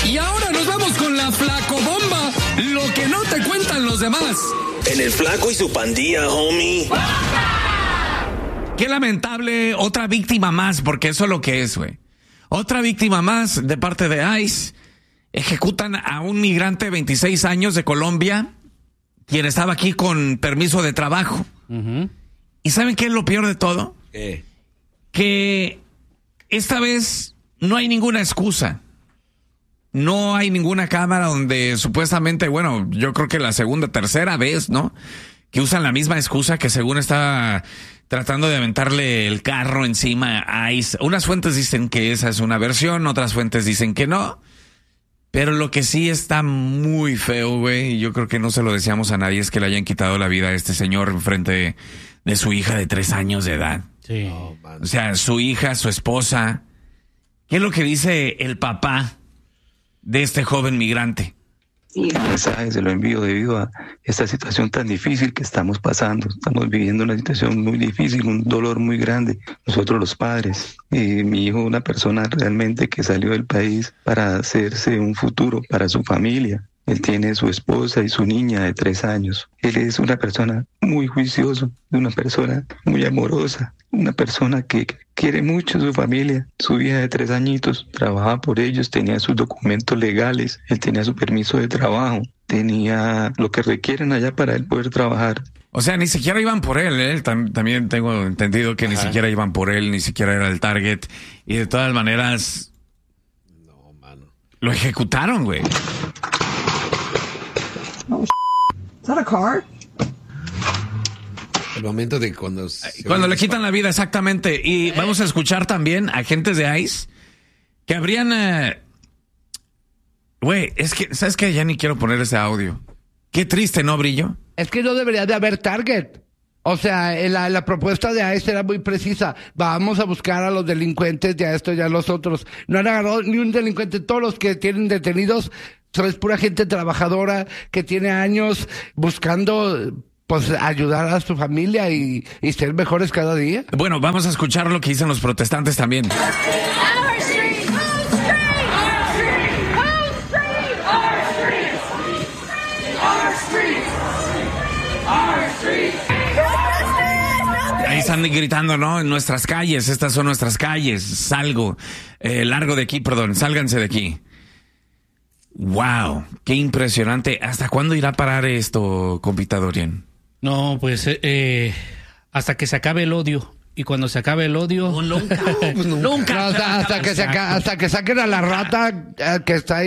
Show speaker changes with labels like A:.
A: Y ahora nos vamos con la Flacobomba. Lo que no te cuentan los demás.
B: En el Flaco y su pandilla, homie.
C: Qué lamentable, otra víctima más, porque eso es lo que es, güey. Otra víctima más de parte de ICE. Ejecutan a un migrante de 26 años de Colombia, quien estaba aquí con permiso de trabajo. Uh-huh. ¿Y saben qué es lo peor de todo?
B: ¿Qué?
C: Que esta vez no hay ninguna excusa. No hay ninguna cámara donde supuestamente, bueno, yo creo que la segunda, tercera vez, ¿no? Que usan la misma excusa que según está tratando de aventarle el carro encima a ICE. Unas fuentes dicen que esa es una versión, otras fuentes dicen que no. Pero lo que sí está muy feo, güey, y yo creo que no se lo deseamos a nadie, es que le hayan quitado la vida a este señor enfrente de su hija de 3 años de edad.
D: Sí.
C: O sea, su hija, su esposa. ¿Qué es lo que dice el papá de este joven migrante?
E: El mensaje se lo envío debido a esta situación tan difícil que estamos pasando. Estamos viviendo una situación muy difícil, un dolor muy grande. Nosotros los padres, mi hijo, una persona realmente que salió del país para hacerse un futuro para su familia. Él tiene su esposa y su niña de 3 años. Él es una persona muy juiciosa, una persona muy amorosa, una persona que quiere mucho a su familia. Su hija de 3 añitos trabajaba por ellos, tenía sus documentos legales, él tenía su permiso de trabajo, tenía lo que requieren allá para él poder trabajar.
C: O sea, ni siquiera iban por él, ¿eh? También tengo entendido que ni siquiera iban por él, ni siquiera era el target. Y de todas maneras,
D: no, mano,
C: lo ejecutaron, güey.
F: Oh, is that a car?
D: El momento de cuando
C: le quitan la vida, exactamente. Y vamos a escuchar también agentes de ICE que habrían... Güey, es que, ¿sabes qué? Ya ni quiero poner ese audio. Qué triste, ¿no, Brillo?
G: Es que no debería de haber target. O sea, la propuesta de ICE era muy precisa. Vamos a buscar a los delincuentes, ya esto, ya los otros. No han agarrado ni un delincuente. Todos los que tienen detenidos es pura gente trabajadora que tiene años buscando, pues, ayudar a su familia y ser mejores cada día.
C: Bueno, vamos a escuchar lo que dicen los protestantes también. Ahí están gritando, ¿no? En nuestras calles, estas son nuestras calles. Largo de aquí, perdón, sálganse de aquí. Wow, qué impresionante. ¿Hasta cuándo irá a parar esto, compita Dorian?
D: No, pues hasta que se acabe el odio. Y cuando se acabe el odio...
C: Nunca.
G: Hasta que saquen a la rata que está ahí.